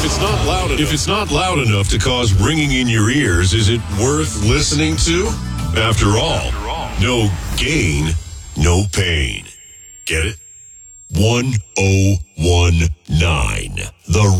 If it's not loud enough to cause ringing in your ears, is it worth listening to? After all, no gain, no pain. Get it? 101